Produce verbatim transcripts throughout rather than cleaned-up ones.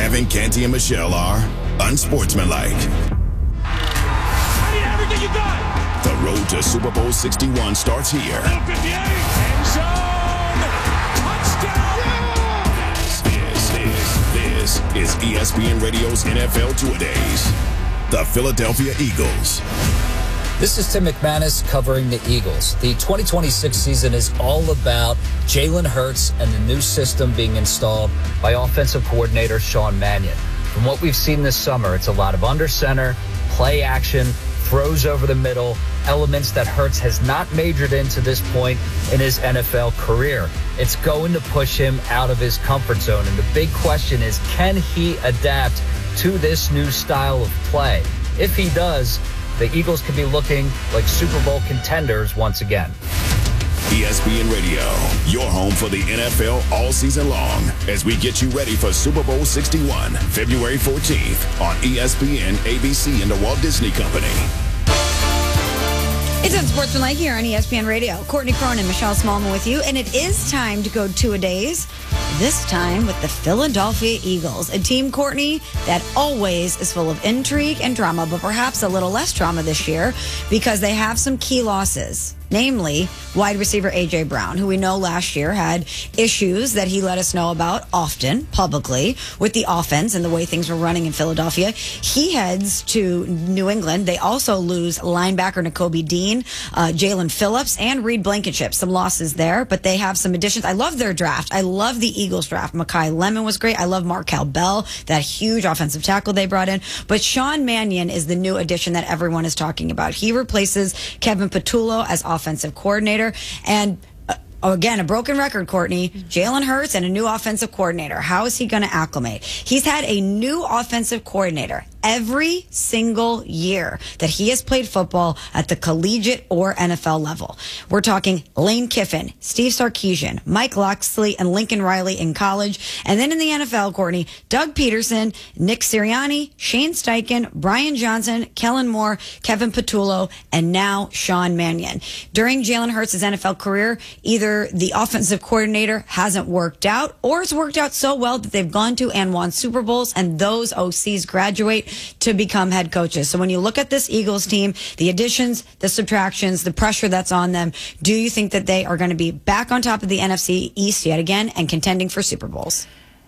Kevin, Canty, and Michelle are unsportsmanlike. I need everything you got. The road to Super Bowl sixty-one starts here. fifty-eight, end zone, touchdown. Yeah! This, this, this is E S P N Radio's N F L Two-A-Days. The Philadelphia Eagles. This is Tim McManus covering the Eagles. The twenty twenty-six season is all about Jalen Hurts and the new system being installed by offensive coordinator Sean Mannion. From what we've seen this summer, it's a lot of under center, play action, throws over the middle, elements that Hurts has not majored in to this point in his N F L career. It's going to push him out of his comfort zone. And the big question is, can he adapt to this new style of play? If he does, the Eagles could be looking like Super Bowl contenders once again. E S P N Radio, your home for the N F L all season long, as we get you ready for Super Bowl sixty-one, February fourteenth on E S P N, A B C, and the Walt Disney Company. It's Unsportsmanlike here on E S P N Radio. Courtney Cronin, Michelle Smallman with you, and it is time to go two-a-days. This time with the Philadelphia Eagles, a team, Courtney, that always is full of intrigue and drama, but perhaps a little less drama this year because they have some key losses. Namely, wide receiver A J. Brown, who we know last year had issues that he let us know about often, publicly, with the offense and the way things were running in Philadelphia. He heads to New England. They also lose linebacker Nakobe Dean, uh, Jalen Phillips, and Reed Blankenship. Some losses there, but they have some additions. I love their draft. I love the Eagles draft. Mekhi Lemon was great. I love Markel Bell, that huge offensive tackle they brought in. But Sean Mannion is the new addition that everyone is talking about. He replaces Kevin Patullo as offensive offensive coordinator. And uh, again, a broken record, Courtney. Jalen Hurts and a new offensive coordinator. How is he going to acclimate? He's had a new offensive coordinator every single year that he has played football at the collegiate or N F L level. We're talking Lane Kiffin, Steve Sarkisian, Mike Locksley, and Lincoln Riley in college. And then in the N F L, Courtney, Doug Peterson, Nick Sirianni, Shane Steichen, Brian Johnson, Kellen Moore, Kevin Patullo, and now Sean Mannion. During Jalen Hurts' N F L career, either the offensive coordinator hasn't worked out, or it's worked out so well that they've gone to and won Super Bowls, and those O Cs graduate to become head coaches. So when you look at this Eagles team, the additions, the subtractions, the pressure that's on them, do you think that they are going to be back on top of the N F C East yet again and contending for Super Bowls?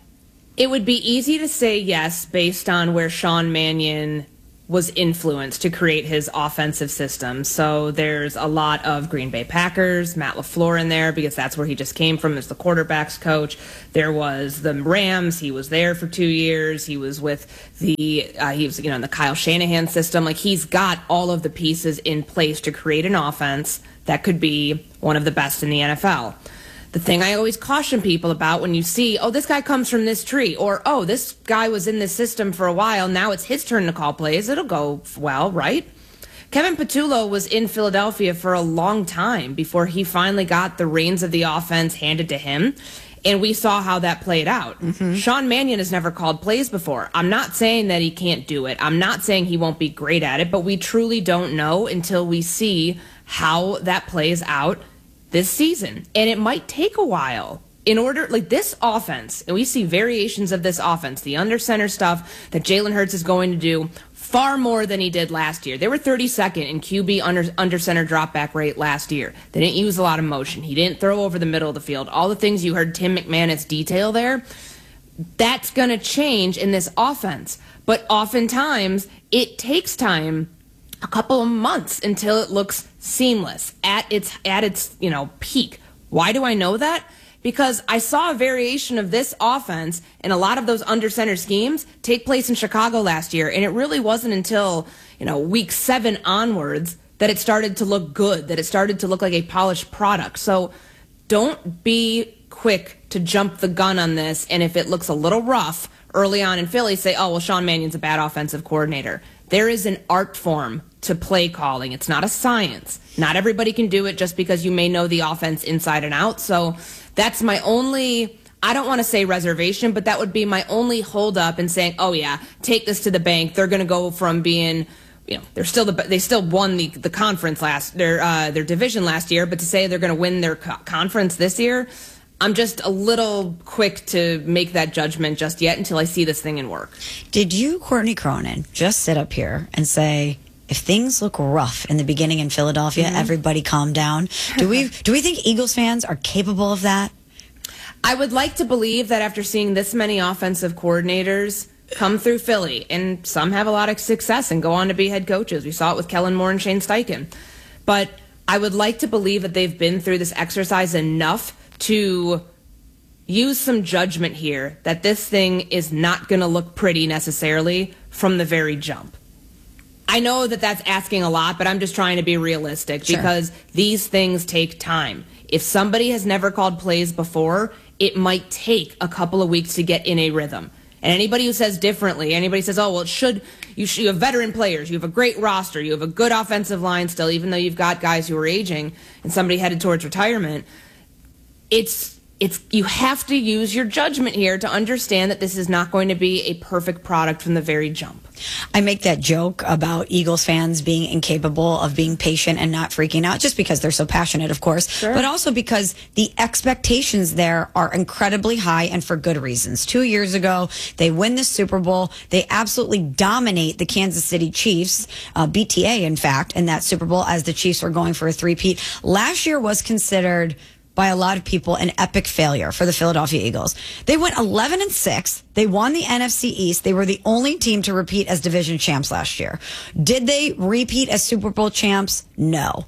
It would be easy to say yes based on where Sean Mannion was influenced to create his offensive system. So there's a lot of Green Bay Packers, Matt LaFleur in there because that's where he just came from as the quarterbacks coach. There was the Rams. He was there for two years. He was with the, uh, he was, you know, in the Kyle Shanahan system. Like, he's got all of the pieces in place to create an offense that could be one of the best in the N F L. The thing I always caution people about when you see, oh, this guy comes from this tree, or, oh, this guy was in this system for a while, now it's his turn to call plays, it'll go well, right? Kevin Patullo was in Philadelphia for a long time before he finally got the reins of the offense handed to him, and we saw how that played out. Mm-hmm. Sean Mannion has never called plays before. I'm not saying that he can't do it. I'm not saying he won't be great at it, but we truly don't know until we see how that plays out this season. And it might take a while in order, like this offense, and we see variations of this offense, the under center stuff that Jalen Hurts is going to do far more than he did last year. They were thirty-second in Q B under, under center drop back rate last year. They didn't use a lot of motion. He didn't throw over the middle of the field. All the things you heard Tim McManus detail there, that's going to change in this offense. But oftentimes, it takes time, a couple of months, until it looks seamless at its at its you know peak. Why do I know that? Because I saw a variation of this offense and a lot of those under center schemes take place in Chicago last year, and it really wasn't until you know week seven onwards that it started to look good, that it started to look like a polished product. So don't be quick to jump the gun on this, and if it looks a little rough early on in Philly, say, oh well, Sean Mannion's a bad offensive coordinator. There is an art form to play calling. It's not a science. Not everybody can do it just because you may know the offense inside and out. So that's my only, I don't want to say reservation, but that would be my only hold up in saying, oh yeah, take this to the bank. They're going to go from being, you know, they're still the, they still won the, the conference last, their, uh, their division last year, but to say they're going to win their co- conference this year, I'm just a little quick to make that judgment just yet until I see this thing in work. Did you, Courtney Cronin, just sit up here and say, if things look rough in the beginning in Philadelphia, mm-hmm. everybody calm down? Do we do we think Eagles fans are capable of that? I would like to believe that after seeing this many offensive coordinators come through Philly, and some have a lot of success and go on to be head coaches. We saw it with Kellen Moore and Shane Steichen. But I would like to believe that they've been through this exercise enough to use some judgment here that this thing is not going to look pretty necessarily from the very jump. I know that that's asking a lot, but I'm just trying to be realistic Sure. because these things take time. If somebody has never called plays before, it might take a couple of weeks to get in a rhythm. And anybody who says differently, anybody says, oh, well, it should, you should, you have veteran players, you have a great roster, you have a good offensive line still, even though you've got guys who are aging and somebody headed towards retirement. It's it's you have to use your judgment here to understand that this is not going to be a perfect product from the very jump. I make that joke about Eagles fans being incapable of being patient and not freaking out, just because they're so passionate, of course, Sure. but also because the expectations there are incredibly high and for good reasons. Two years ago, they win the Super Bowl. They absolutely dominate the Kansas City Chiefs, uh, B T A, in fact, in that Super Bowl as the Chiefs were going for a three-peat. Last year was considered by a lot of people an epic failure for the Philadelphia Eagles. They went eleven and six. They won the N F C East. They were the only team to repeat as division champs last year. Did they repeat as Super Bowl champs? No.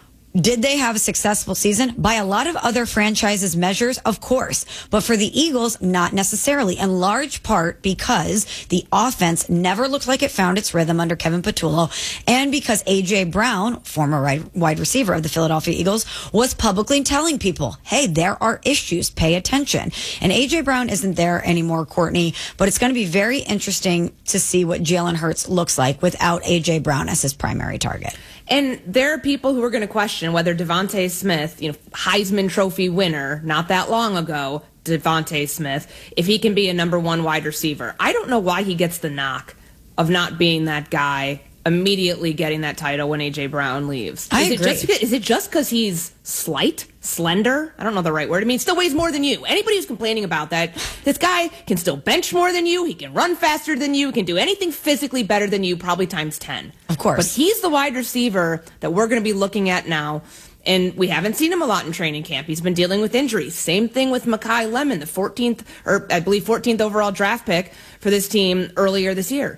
Did they have a successful season? By a lot of other franchises' measures, of course. But for the Eagles, not necessarily. In large part because the offense never looked like it found its rhythm under Kevin Patullo, and because A J. Brown, former wide receiver of the Philadelphia Eagles, was publicly telling people, hey, there are issues, pay attention. And A J. Brown isn't there anymore, Courtney, but it's going to be very interesting to see what Jalen Hurts looks like without A J. Brown as his primary target. And there are people who are going to question whether Devontae Smith, you know, Heisman Trophy winner, not that long ago, Devontae Smith, if he can be a number one wide receiver. I don't know why he gets the knock of not being that guy, immediately getting that title when A J. Brown leaves. I is agree. It just, is it just because he's slight, slender? I don't know the right word. I mean, he still weighs more than you. Anybody who's complaining about that, this guy can still bench more than you. He can run faster than you. He can do anything physically better than you, probably times ten. Of course. But he's the wide receiver that we're going to be looking at now. And we haven't seen him a lot in training camp. He's been dealing with injuries. Same thing with Mekhi Lemon, the fourteenth, or I believe fourteenth overall draft pick for this team earlier this year.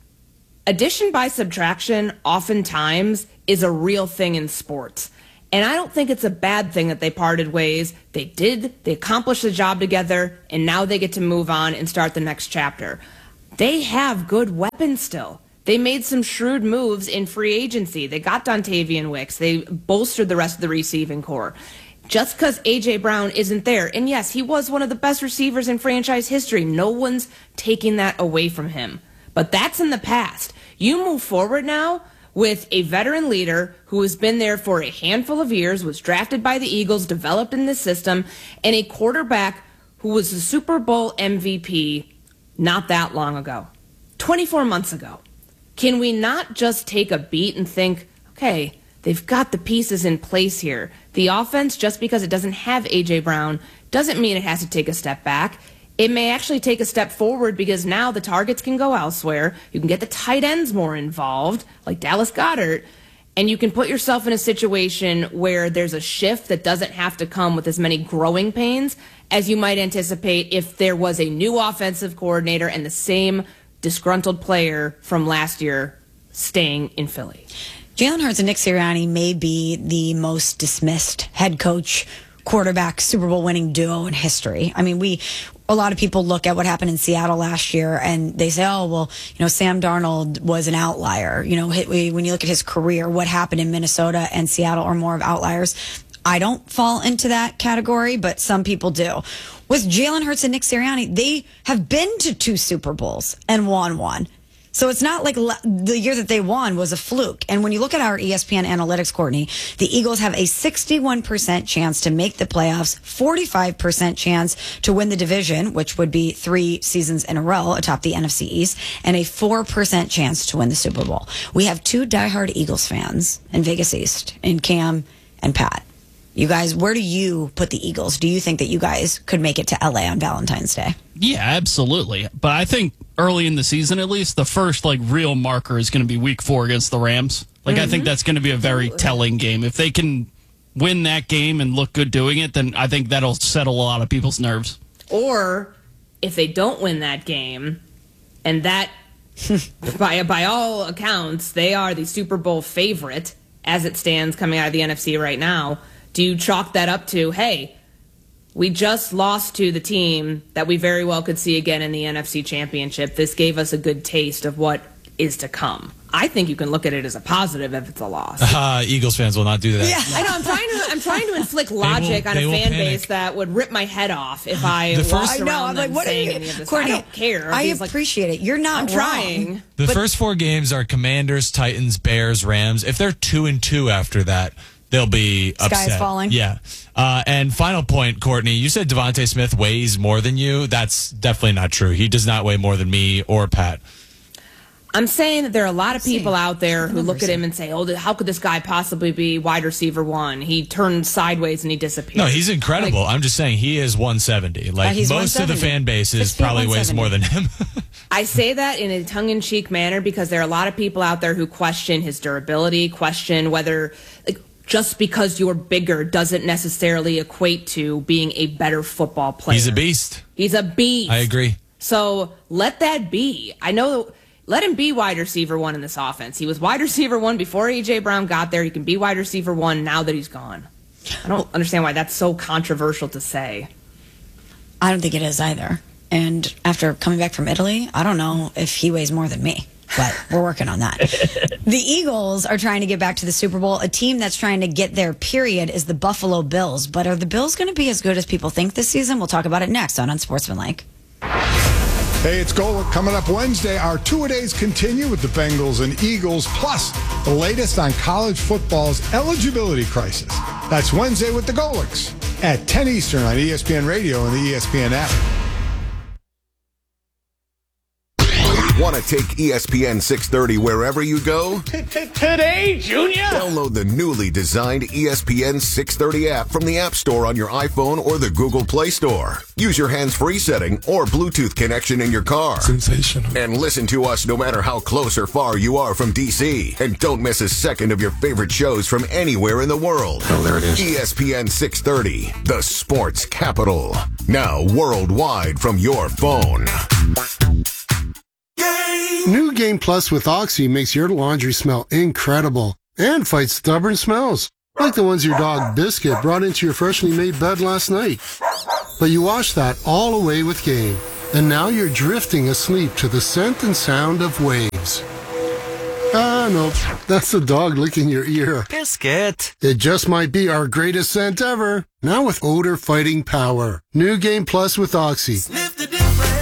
Addition by subtraction oftentimes is a real thing in sports. And I don't think it's a bad thing that they parted ways. They did, they accomplished the job together, and now they get to move on and start the next chapter. They have good weapons still. They made some shrewd moves in free agency. They got Dontavian Wicks. They bolstered the rest of the receiving core. Just because A J. Brown isn't there, and yes, he was one of the best receivers in franchise history. No one's taking that away from him. But that's in the past. You move forward now with a veteran leader who has been there for a handful of years, was drafted by the Eagles, developed in this system, and a quarterback who was the Super Bowl M V P not that long ago, twenty-four months ago. Can we not just take a beat and think, okay, they've got the pieces in place here. The offense, just because it doesn't have A J. Brown, doesn't mean it has to take a step back. It may actually take a step forward because now the targets can go elsewhere. You can get the tight ends more involved, like Dallas Goedert, and you can put yourself in a situation where there's a shift that doesn't have to come with as many growing pains as you might anticipate if there was a new offensive coordinator and the same disgruntled player from last year staying in Philly. Jalen Hurts and Nick Sirianni may be the most dismissed head coach, quarterback, Super Bowl winning duo in history. I mean, we, a lot of people look at what happened in Seattle last year and they say, oh, well, you know, Sam Darnold was an outlier. You know, when you look at his career, what happened in Minnesota and Seattle are more of outliers. I don't fall into that category, but some people do. With Jalen Hurts and Nick Sirianni, they have been to two Super Bowls and won one. So it's not like the year that they won was a fluke. And when you look at our E S P N analytics, Courtney, the Eagles have a sixty-one percent chance to make the playoffs, forty-five percent chance to win the division, which would be three seasons in a row atop the N F C East, and a four percent chance to win the Super Bowl. We have two diehard Eagles fans in Vegas East, in Cam and Pat. You guys, where do you put the Eagles? Do you think that you guys could make it to L A on Valentine's Day? Yeah, absolutely. But I think early in the season, at least, the first like real marker is going to be week four against the Rams. Like, mm-hmm. I think that's going to be a very telling game. If they can win that game and look good doing it, then I think that'll settle a lot of people's nerves. Or if they don't win that game, and that, by by all accounts, they are the Super Bowl favorite as it stands coming out of the N F C right now, do you chalk that up to, hey, we just lost to the team that we very well could see again in the N F C Championship. This gave us a good taste of what is to come. I think you can look at it as a positive if it's a loss. Uh, Eagles fans will not do that. Yeah, I know. I'm trying to. I'm trying to inflict logic will, on a fan panic. base that would rip my head off if I The first- walked I around know. I'm them like, what are saying you- any of this. Courtney, I don't care. I He's like, appreciate it. You're not I'm trying. wrong. The But- first four games are Commanders, Titans, Bears, Rams. If they're two and two after that, they'll be Sky is upset. falling. Yeah. Uh, and final point, Courtney, you said Devontae Smith weighs more than you. That's definitely not true. He does not weigh more than me or Pat. I'm saying that there are a lot of people See. out there who look at him and say, "Oh, how could this guy possibly be wide receiver one? He turned sideways and he disappeared." No, he's incredible. Like, I'm just saying he is one seventy. Like Uh, he's most of the one seventy. fan bases Six feet, probably weighs one more than him. I say that in a tongue-in-cheek manner because there are a lot of people out there who question his durability, question whether like, just because you're bigger doesn't necessarily equate to being a better football player. He's a beast. He's a beast. I agree. So let that be. I know. Let him be wide receiver one in this offense. He was wide receiver one before A J. Brown got there. He can be wide receiver one now that he's gone. I don't understand why that's so controversial to say. I don't think it is either. And after coming back from Italy, I don't know if he weighs more than me, but we're working on that. The Eagles are trying to get back to the Super Bowl. A team that's trying to get there, period, is the Buffalo Bills. But are the Bills going to be as good as people think this season? We'll talk about it next on Unsportsmanlike. Hey, it's Golic. Coming up Wednesday, our two-a-days continue with the Bengals and Eagles, plus the latest on college football's eligibility crisis. That's Wednesday with the Golics at ten Eastern on E S P N Radio and the E S P N app. Want to take E S P N six thirty wherever you go? Today, Junior. Download the newly designed E S P N six thirty app from the App Store on your iPhone or the Google Play Store. Use your hands-free setting or Bluetooth connection in your car. Sensational. And listen to us no matter how close or far you are from D C. And don't miss a second of your favorite shows from anywhere in the world. Oh, there it is. E S P N six thirty, the sports capital. Now worldwide from your phone. New Game Plus with Oxy makes your laundry smell incredible and fights stubborn smells, like the ones your dog Biscuit brought into your freshly made bed last night. But you wash that all away with Game, and now you're drifting asleep to the scent and sound of waves. Ah, no, that's the dog licking your ear. Biscuit. It just might be our greatest scent ever, now with odor-fighting power. New Game Plus with Oxy. Sniff the difference.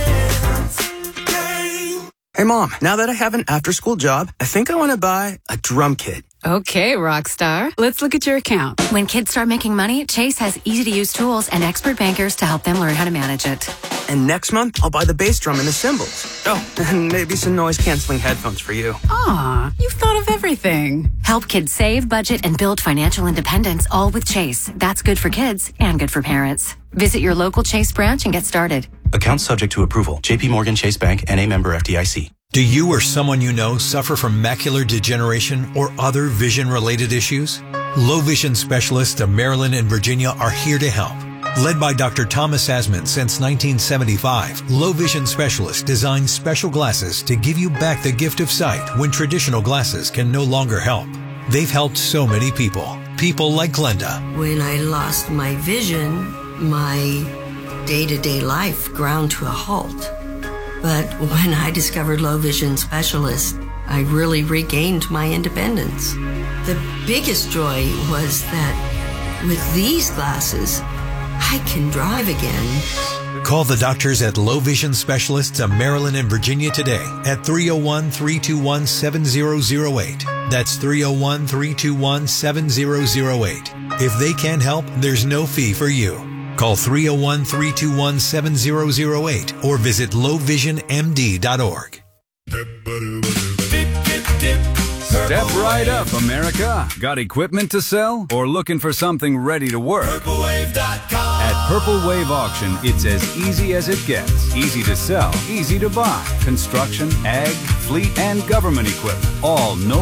Hey, Mom, now that I have an after-school job, I think I want to buy a drum kit. Okay, rock star. Let's look at your account. When kids start making money, Chase has easy-to-use tools and expert bankers to help them learn how to manage it. And next month, I'll buy the bass drum and the cymbals. Oh, and maybe some noise-canceling headphones for you. Aw, you've thought of everything. Help kids save, budget, and build financial independence, all with Chase. That's good for kids and good for parents. Visit your local Chase branch and get started. Account subject to approval. J P Morgan Chase Bank, N A member F D I C. Do you or someone you know suffer from macular degeneration or other vision-related issues? Low vision specialists of Maryland and Virginia are here to help. Led by Doctor Thomas Asman since nineteen seventy-five, Low Vision Specialists design special glasses to give you back the gift of sight when traditional glasses can no longer help. They've helped so many people. People like Glenda. When I lost my vision, my day-to-day life ground to a halt. But when I discovered Low Vision Specialist, I really regained my independence. The biggest joy was that with these glasses, I can drive again. Call the doctors at Low Vision Specialists of Maryland and Virginia today at three oh one, three two one, seven oh oh eight. That's three oh one, three two one, seven oh oh eight. If they can help, there's no fee for you. Call three oh one, three two one, seven oh oh eight or visit low vision m d dot org. Step right up, America. Got equipment to sell or looking for something ready to work? Purple Wave dot com. At Purple Wave Auction, it's as easy as it gets. Easy to sell, easy to buy. Construction, ag, fleet, and government equipment. All no